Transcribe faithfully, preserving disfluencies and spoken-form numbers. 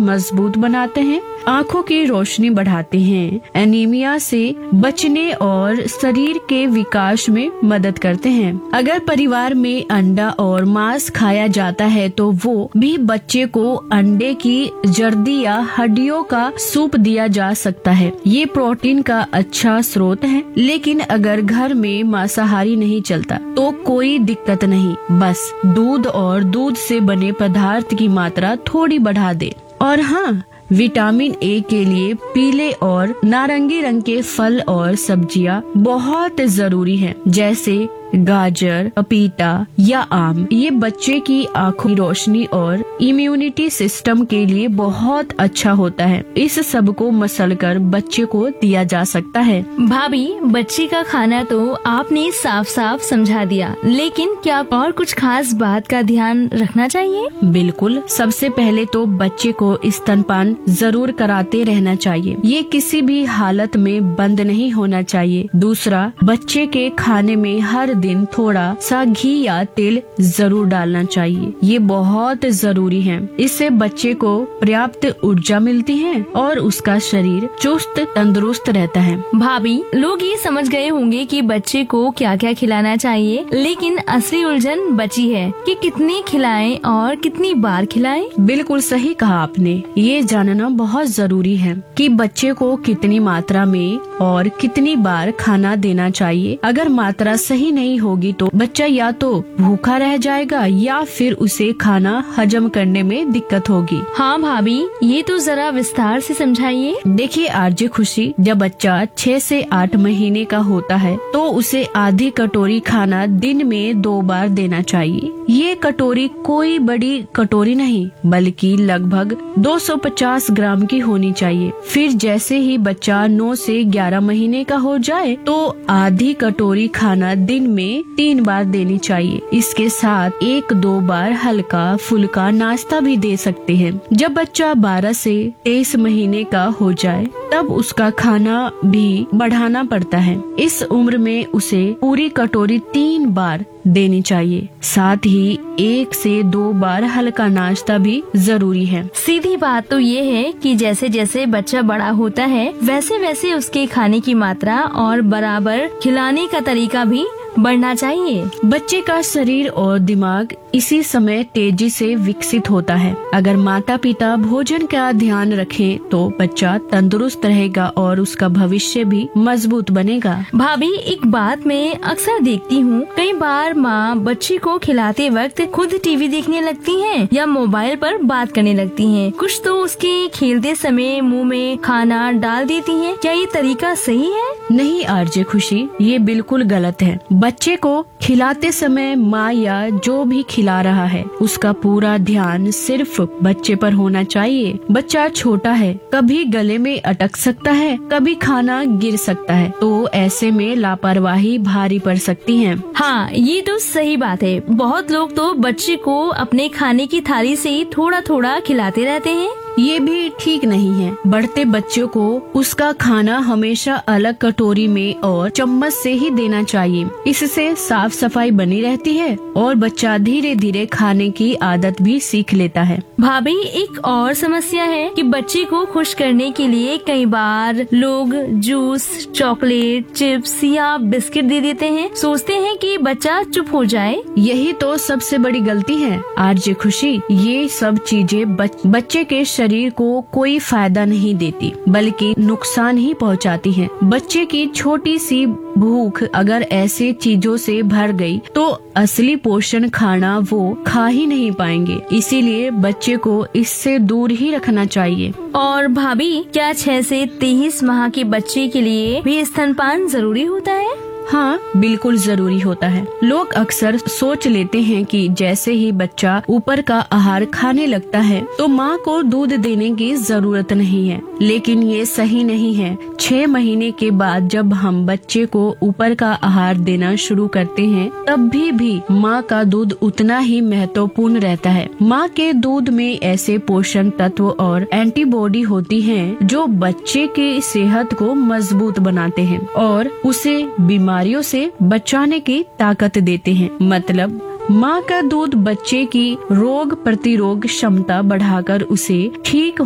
मजबूत बनाते हैं, आँखों की रोशनी बढ़ाते हैं, एनीमिया से बचने और शरीर के विकास में मदद करते हैं। अगर परिवार में अंडा और मांस खाया जाता है तो वो भी बच्चे को अंडे की जर्दी या हड्डियों का सूप दिया जा सकता है। ये प्रोटीन का अच्छा स्रोत है। लेकिन अगर घर में मांसाहारी नहीं चलता तो कोई दिक्कत नहीं, बस दूध और दूध से बने पदार्थ की मात्रा थोड़ी बढ़ा दे। और हाँ, विटामिन ए के लिए पीले और नारंगी रंग के फल और सब्जियां बहुत जरूरी हैं, जैसे गाजर, पपीता या आम। ये बच्चे की आंखों की रोशनी और इम्यूनिटी सिस्टम के लिए बहुत अच्छा होता है। इस सब को मसलकर बच्चे को दिया जा सकता है। भाभी, बच्चे का खाना तो आपने साफ साफ समझा दिया, लेकिन क्या और कुछ खास बात का ध्यान रखना चाहिए? बिल्कुल। सबसे पहले तो बच्चे को स्तनपान जरूर कराते रहना चाहिए। ये किसी भी हालत में बंद नहीं होना चाहिए। दूसरा, बच्चे के खाने में हर दिन थोड़ा सा घी या तेल जरूर डालना चाहिए। ये बहुत जरूरी है। इससे बच्चे को पर्याप्त ऊर्जा मिलती है और उसका शरीर चुस्त तंदुरुस्त रहता है। भाभी, लोग ये समझ गए होंगे कि बच्चे को क्या क्या खिलाना चाहिए, लेकिन असली उलझन बची है कि कितनी खिलाएं और कितनी बार खिलाएं। बिल्कुल सही कहा आपने। ये जानना बहुत जरूरी है कि बच्चे को कितनी मात्रा में और कितनी बार खाना देना चाहिए। अगर मात्रा सही नहीं होगी तो बच्चा या तो भूखा रह जाएगा या फिर उसे खाना हजम करने में दिक्कत होगी। हाँ भाभी, ये तो जरा विस्तार से समझाइए। देखिए आरजे खुशी, जब बच्चा छह से आठ महीने का होता है तो उसे आधी कटोरी खाना दिन में दो बार देना चाहिए। ये कटोरी कोई बड़ी कटोरी नहीं, बल्कि लगभग दो सौ पचास ग्राम की होनी चाहिए। फिर जैसे ही बच्चा नौ से ग्यारह महीने का हो जाए तो आधी कटोरी खाना दिन में तीन बार देनी चाहिए। इसके साथ एक दो बार हल्का फुल्का नाश्ता भी दे सकते हैं। जब बच्चा बारह से तेईस महीने का हो जाए तब उसका खाना भी बढ़ाना पड़ता है। इस उम्र में उसे पूरी कटोरी तीन बार देनी चाहिए। साथ ही एक से दो बार हल्का नाश्ता भी जरूरी है। सीधी बात तो ये है कि जैसे जैसे बच्चा बड़ा होता है वैसे वैसे उसके खाने की मात्रा और बराबर खिलाने का तरीका भी बढ़ना चाहिए। बच्चे का शरीर और दिमाग इसी समय तेजी से विकसित होता है। अगर माता पिता भोजन का ध्यान रखें तो बच्चा तंदुरुस्त रहेगा और उसका भविष्य भी मजबूत बनेगा। भाभी, एक बात मैं अक्सर देखती हूँ, कई बार माँ बच्चे को खिलाते वक्त खुद टीवी देखने लगती हैं या मोबाइल पर बात करने लगती हैं। कुछ तो उसके खेलते समय मुंह में खाना डाल देती हैं। क्या ये तरीका सही है? नहीं आरजे खुशी, ये बिल्कुल गलत है। बच्चे को खिलाते समय माँ या जो भी खिला रहा है उसका पूरा ध्यान सिर्फ बच्चे पर होना चाहिए। बच्चा छोटा है, कभी गले में अटक सकता है, कभी खाना गिर सकता है, तो ऐसे में लापरवाही भारी पड़ सकती है। हाँ, ये तो सही बात है। बहुत लोग तो बच्चे को अपने खाने की थाली से ही थोड़ा थोड़ा खिलाते रहते हैं। ये भी ठीक नहीं है। बढ़ते बच्चों को उसका खाना हमेशा अलग कटोरी में और चम्मच से ही देना चाहिए। इससे साफ सफाई बनी रहती है और बच्चा धीरे धीरे खाने की आदत भी सीख लेता है। भाभी, एक और समस्या है कि बच्चे को खुश करने के लिए कई बार लोग जूस, चॉकलेट, चिप्स या बिस्किट दे देते हैं। सोचते हैं कि बच्चा चुप हो जाए। यही तो सबसे बड़ी गलती है आरजे खुशी। ये सब चीजें बच, बच्चे के शरीर को कोई फायदा नहीं देती, बल्कि नुकसान ही पहुंचाती हैं। बच्चे की छोटी सी भूख अगर ऐसे चीजों से भर गई तो असली पोषण खाना वो खा ही नहीं पाएंगे। इसीलिए बच्चे को इससे दूर ही रखना चाहिए। और भाभी, क्या छह से तेईस माह के बच्चे के लिए भी स्तनपान जरूरी होता है? हाँ, बिल्कुल जरूरी होता है। लोग अक्सर सोच लेते हैं कि जैसे ही बच्चा ऊपर का आहार खाने लगता है तो माँ को दूध देने की जरूरत नहीं है, लेकिन ये सही नहीं है। छह महीने के बाद जब हम बच्चे को ऊपर का आहार देना शुरू करते हैं तब भी भी माँ का दूध उतना ही महत्वपूर्ण रहता है। माँ के दूध में ऐसे पोषण तत्व और एंटीबॉडी होती हैं जो बच्चे की सेहत को मजबूत बनाते हैं और उसे बीमारियों से बचाने की ताकत देते हैं। मतलब माँ का दूध बच्चे की रोग प्रतिरोध क्षमता बढ़ाकर उसे ठीक